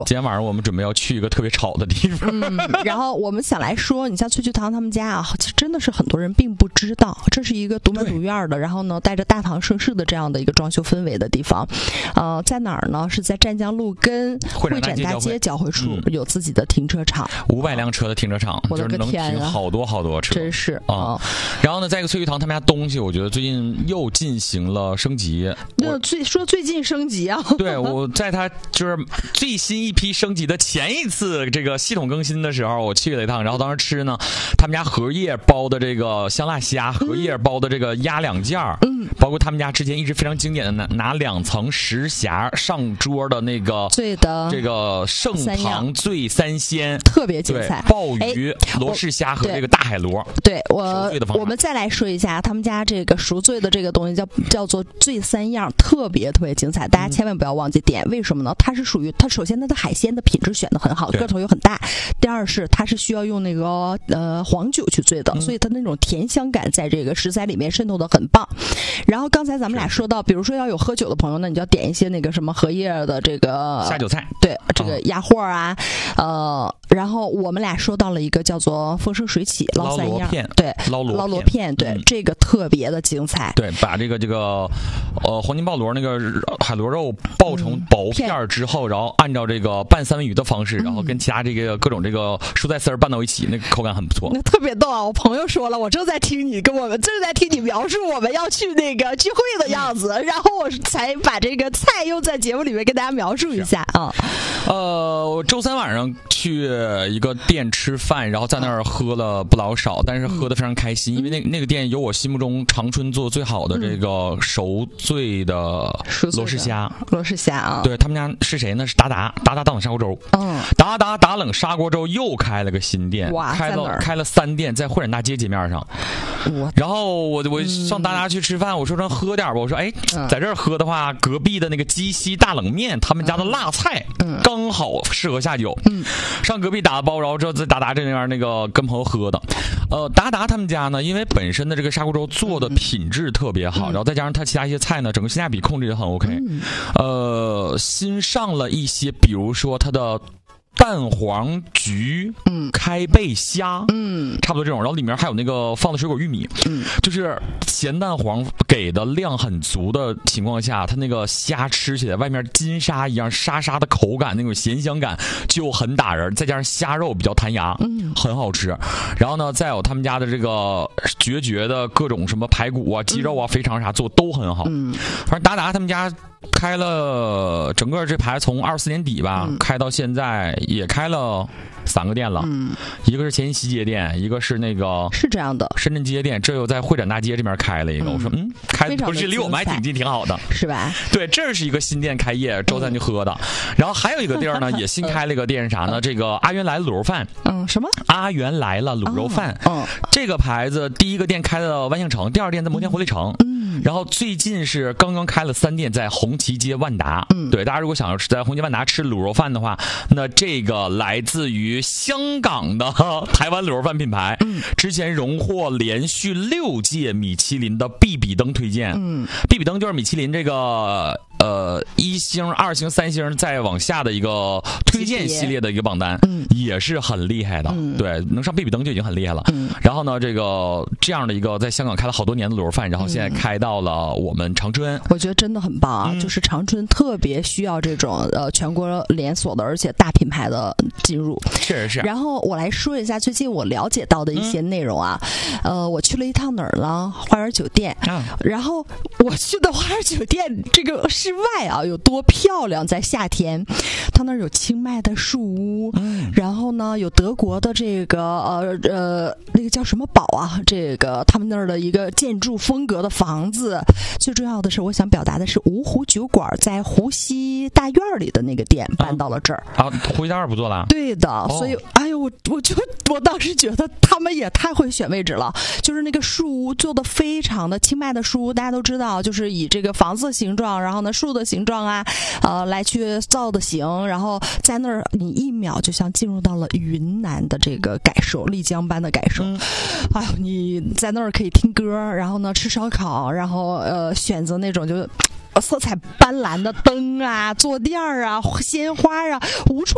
今天晚上我们准备要去一个特别吵的地方。 然后我们想来说，你像翠菊堂他们家啊，其实真的是很多人并不知道，这是一个独门独院的，然后呢带着大唐盛世的这样的一个装修氛围的地方。在哪儿呢？是在湛江路跟会展大街交汇处有自己的停车场 ，500辆车的停车场， 就是能停好多好多车， 真是啊。然后呢，在一个翠菊堂他们家东西，我觉得最近又进行了升级。 最近升级啊？ 对，我在他就是最新一批升级的前一次这个系统更新的时候，我去了一趟，然后当时吃呢，他们家荷叶包的这个香辣虾，荷叶包的这个鸭两件儿，包括他们家之前一直非常经典的拿2层石匣上桌的那个醉的这个盛唐醉3鲜， 特别精彩， 鲍鱼、罗氏虾和这个大海螺。 对，我们再来说一下他们家这个赎罪的这个东西叫做醉3样，特别精彩，大家千万不要忘记点。为什么呢？它是属于它首先它的海鲜的品质选得很好，个头又很大。第二是它是需要用那个黄酒去醉的，所以它那种甜香感在这个食材里面渗透的很棒。然后刚才咱们俩说到，比如说要有喝酒的朋友呢，你就要点一些那个什么荷叶的这个下酒菜， 对，这个鸭货啊，然后我们俩说到了一个叫做风生水起捞3样，对，捞螺片，对，这个特别的精彩。 对，把这个黄金鲍螺那个海螺肉爆成薄片之后，然后按照这个拌三文鱼的方式，然后跟其他这个各种这个蔬菜丝儿拌到一起，那个口感很不错。 那特别逗啊！我朋友说了，我正在听你描述我们要去那个聚会的样子，然后我才把这个菜又在节目里面跟大家描述一下啊。 我周3晚上去一个店吃饭，然后在那儿喝了不老少，但是喝得非常开心，因为那个店有我心目中长春做最好的这个熟醉的罗氏虾啊。对，他们家是谁呢？是达冷砂锅粥。达冷砂锅粥又开了个新店，开了3店，在会展大街街面上。然后我上达去吃饭，我说喝点吧，我说在这儿喝的话，隔壁的那个鸡西大冷面，他们家的辣菜刚好适合下酒。上隔壁打个包，然后之后在达这边那个跟朋友喝的。达他们家呢，因为本身的这个砂锅粥做的品质特别好，然后再加上他其他一些菜呢，整个性价比控制也很 OK。新上了一些，比如说它的蛋黄焗开背虾，差不多这种，然后里面还有那个放的水果玉米，就是咸蛋黄给的量很足的情况下，它那个虾吃起来外面金沙一样沙沙的口感，那种咸香感就很打人，再加上虾肉比较弹牙，很好吃。然后呢，再有他们家的这个绝的各种什么排骨啊、鸡肉啊、肥肠啥做都很好。反正达他们家开了整个这牌从24年底吧，开到现在也开了3个店了，一个是前西街店，一个是那个是这样的深圳街店，这又在会展大街这边开了一个。我说开的不是离我们还挺近，挺好的， 是吧？ 对，这是一个新店开业，周3就喝的。然后还有一个地儿呢，也新开了一个店是啥呢？这个阿元来了卤肉饭。 什么？ 阿元来了卤肉饭。这个牌子第一个店开了万象城，第2店在摩天活力城。然后最近是刚刚开了3店，在红旗街万达。对，大家如果想要在红旗万达吃卤肉饭的话，那这个来自于香港的台湾卤肉饭品牌，之前荣获连续6届米其林的必比登推荐。必比登就是米其林这个1星、2星、3星再往下的一个推荐系列的一个榜单，也是很厉害的。对，能上必比登就已经很厉害了。然后呢，这样的一个在香港开了好多年的卤肉饭，然后现在开到了我们长春， 我觉得真的很棒啊！就是长春特别需要这种全国连锁的，而且大品牌的进入。 是。 然后我来说一下最近我了解到的一些内容啊。我去了一趟哪儿呢？花园酒店。然后我去的花园酒店，这个室外啊有多漂亮！在夏天，它那儿有清迈的树屋，然后呢有德国的这个那个叫什么堡啊？这个他们那儿的一个建筑风格的房子。最重要的是，我想表达的是芜湖酒馆在湖西大院里的那个店搬到了这儿。 湖西大院不做了。 对的，所以我当时觉得他们也太会选位置了，就是那个树屋做的非常的清迈的树屋，大家都知道，就是以这个房子形状，然后呢树的形状啊，来去造的型，然后在那儿你1秒就像进入到了云南的这个感受，丽江般的感受。你在那儿可以听歌，然后呢吃烧烤，然后选择那种就色彩斑斓的灯啊、坐垫啊、鲜花啊，无处